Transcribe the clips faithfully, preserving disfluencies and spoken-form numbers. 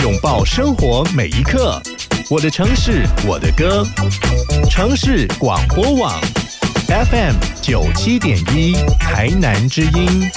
拥抱生活每一刻。我的城市，我的歌。城市广播网 F M 九七点一，台南之音。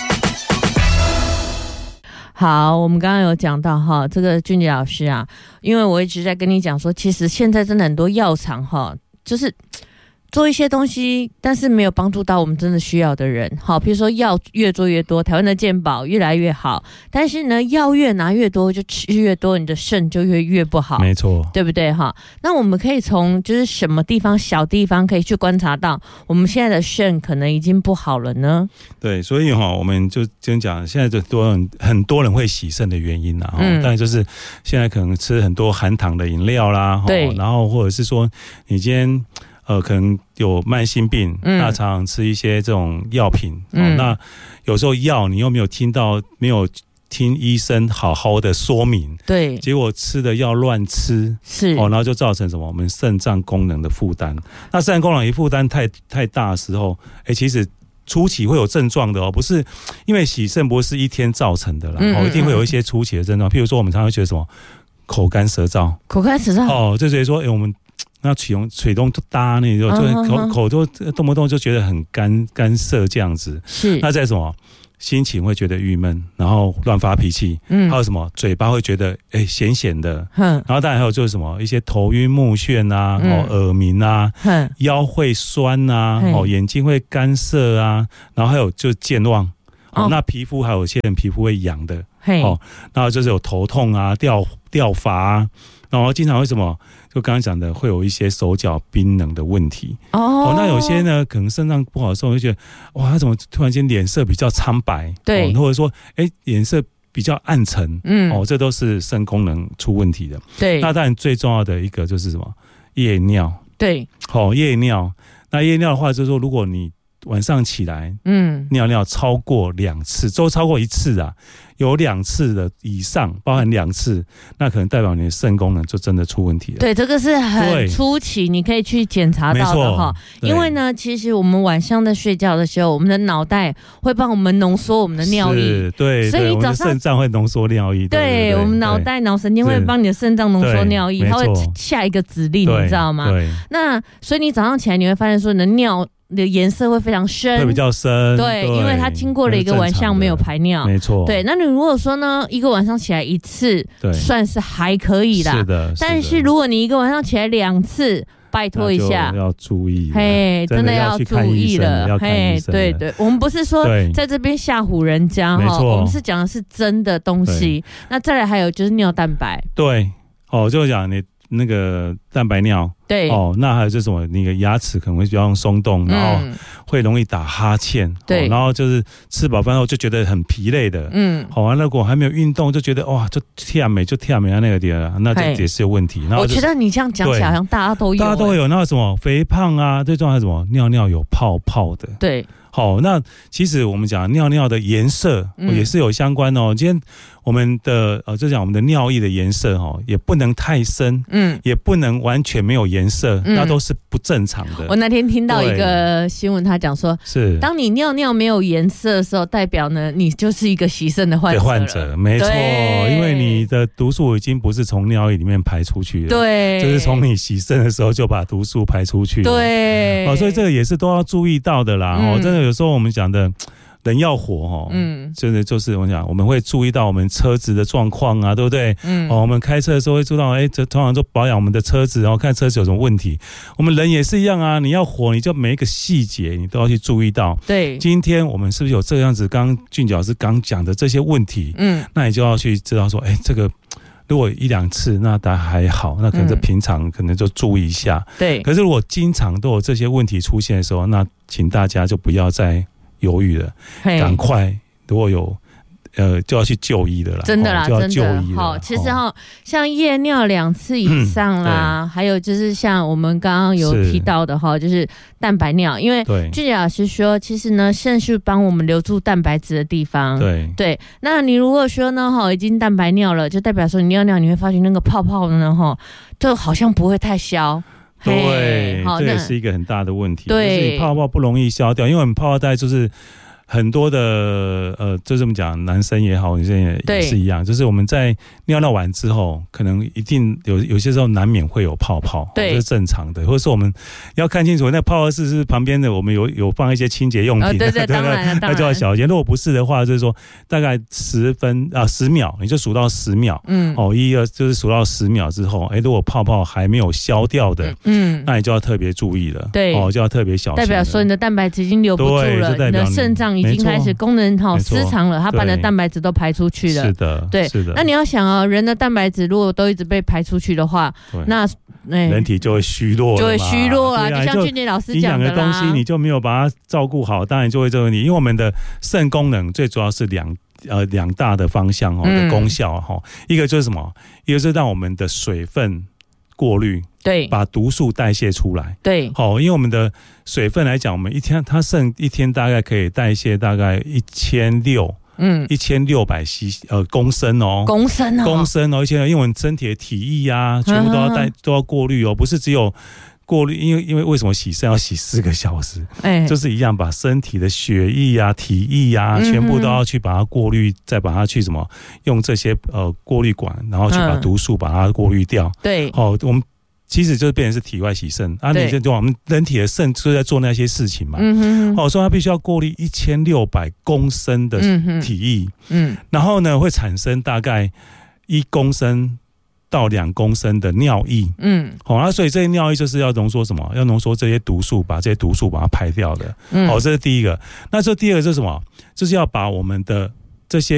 好，我们刚刚有讲到哈，这个俊杰老师啊，因为我一直在跟你讲说，其实现在真的很多药厂哈，就是做一些东西，但是没有帮助到我们真的需要的人。好，比如说药越做越多，台湾的健保越来越好，但是呢，药越拿越多，就吃越多，你的肾就越越不好。 没错， 对不对哈？那我们可以从就是什么地方小地方可以去观察到，我们现在的肾可能已经不好了呢？ 对，所以哈，我们就先讲现在就多人很多人会洗肾的原因啦，嗯，当然就是现在可能吃很多含糖的饮料啦，对，然后或者是说你今天。呃，可能有慢性病，嗯、那常常吃一些这种药品，嗯哦，那有时候药你又没有听到，没有听医生好好的说明，对，结果吃的药乱吃，是哦，然后就造成什么？我们肾脏功能的负担。那肾脏功能一负担太太大的时候，哎，其实初期会有症状的哦，不是因为洗肾不是一天造成的啦，嗯嗯嗯哦，一定会有一些初期的症状，譬如说我们常常会觉得什么口干舌燥，口干舌燥哦，就觉得说，哎，我们。那水东水东搭那就就口口都动不动就觉得很干干涩这样子。是。那再什么心情会觉得郁闷，然后乱发脾气。嗯。还有什么嘴巴会觉得哎咸咸的。嗯。然后当然还有就是什么一些头晕目眩啊，嗯、哦耳鸣啊，嗯、腰会酸啊，哦眼睛会干涩啊，然后还有就是健忘。哦。那皮肤还有些人皮肤会痒的。嘿。哦。然后就是有头痛啊，掉掉发啊，然后经常会什么？就刚刚讲的，会有一些手脚冰冷的问题哦。哦，那有些呢，可能肾脏不好的时候，会觉得哇，他怎么突然间脸色比较苍白？对，哦、或者说，哎，脸色比较暗沉，嗯，哦，这都是肾功能出问题的。对，那当然最重要的一个就是什么？夜尿。对，好、哦，夜尿。那夜尿的话，就是说，如果你晚上起来，嗯，尿尿超过两次，都超过一次啊。有两次的以上，包含两次，那可能代表你的肾功能就真的出问题了。对，这个是很初期，你可以去检查到的哈。因为呢，其实我们晚上在睡觉的时候，我们的脑袋会帮我们浓缩我们的尿液，对，所以早上肾脏会浓缩尿液。对，对对对我们脑袋脑神经会帮你的肾脏浓缩尿液，它会下一个指令，你知道吗？对。那所以你早上起来，你会发现说你的尿。你的颜色会非常深，会比较深，对，因为它经过了一个晚上没有排尿，没错，对。那你如果说呢，一个晚上起来一次，对，算是还可以啦，是的。但是如果你一个晚上起来两次，拜托一下，要注意，嘿，真的要注意了，嘿，对对，我们不是说在这边吓唬人家哈，我们是讲的是真的东西。那再来还有就是尿蛋白，对，哦，就讲你那个蛋白尿。对哦，那还有就是什么？你的牙齿可能会比较松动，然后会容易打哈欠，对、哦，然后就是吃饱饭后就觉得很疲累的，嗯，好、哦，那如果还没有运动，就觉得哇，就跳美就跳美啊那个点了，那这也是有问题。然后、就是、我觉得你这样讲起来，好像大家都有，大家都有。那什么肥胖啊，最重要是什么？尿尿有泡泡的，对。好，那其实我们讲尿尿的颜色、嗯、也是有相关哦。今天我们的呃，就讲我们的尿液的颜色哦，也不能太深，嗯，也不能完全没有颜色，嗯、那都是不正常的。我那天听到一个新闻，他讲说，是当你尿尿没有颜色的时候，代表呢你就是一个洗肾的患者了。患者没错，因为你的毒素已经不是从尿液里面排出去了，对，就是从你洗肾的时候就把毒素排出去了，对，哦，所以这个也是都要注意到的啦。嗯、哦，真的。有时候我们讲的人要活哦，嗯，真的就是我讲，我们会注意到我们车子的状况啊，对不对？嗯，哦，我们开车的时候会注意到，哎，这通常都保养我们的车子，然后看车子有什么问题。我们人也是一样啊，你要活，你就每一个细节你都要去注意到。对，今天我们是不是有这样子？刚刚俊杰老师刚讲的这些问题，嗯，那你就要去知道说，哎，这个。如果一两次那当然还好，那可能在平常可能就注意一下。嗯、对。可是如果经常都有这些问题出现的时候，那请大家就不要再犹豫了，赶快如果有呃就要去就医的啦，真的啦，就要就医了。好，其实哈、哦，像夜尿两次以上啦，嗯、还有就是像我们刚刚有提到的哈，就是蛋白尿，因为俊杰老师说，其实呢，肾是帮我们留住蛋白质的地方。对对，那你如果说呢，哈，已经蛋白尿了，就代表说你尿尿你会发现那个泡泡呢，哈，就好像不会太消。对，这也是一个很大的问题。对，就是你泡泡不容易消掉，因为我们泡泡袋就是。 很多的呃，就这么讲，男生也好，女生也也是一样，就是我们在尿尿完之后，可能一定有有些时候难免会有泡泡，对，这是正常的。或者说我们要看清楚那泡泡室是旁边的，我们有有放一些清洁用品，哦、 对对，当然那就要小心。如果不是的话，就是说大概十分啊十秒，你就数到十秒，嗯，哦，一二就是数到十秒之后，哎，如果泡泡还没有消掉的，嗯，那你就要特别注意了，对，哦，就要特别小心，代表说你的蛋白质已经留不住了，你的肾脏已经开始功能哈失常了，它把你的蛋白质都排出去了。 是的， 对， 是的。 那你要想哦，人的蛋白质如果都一直被排出去的话，那、 欸、人体就会虚弱了， 就会虚弱啊。就像俊杰老师讲的啦，营养的东西你就没有把它照顾好，当然就会这个问题。因为我们的肾功能最主要是两呃两大的方向哦的功效哈、嗯，一个就是什么？一个是让我们的水分过滤。 对， 把毒素代谢出来。 对， 好，因为我们的水分来讲，我们一天它肾一天大概可以代谢大概一千六，嗯，一千六百 cc 呃公升哦， 公升哦， 公升哦，而且因为我们身体的体液啊，全部都要带、嗯、都要过滤哦，不是只有过滤，因为因为为什么洗肾要洗四个小时？哎，就是一样，把身体的血液啊、体液啊，全部都要去把它过滤，再把它去什么用这些呃过滤管，然后去把毒素把它过滤掉。 对， 好，我们。其实就是变成是体外洗肾啊，你就我们人体的肾就在做那些事情嘛。嗯哼哼，哦，所以它必须要过滤一千六百公升的体液，嗯，然后呢会产生大概一公升到两公升的尿液，嗯，好、哦，那所以这些尿液就是要浓缩什么？要浓缩这些毒素，把这些毒素把它排掉的。嗯，好、哦，这是第一个。那这第二个是什么？就是要把我们的这些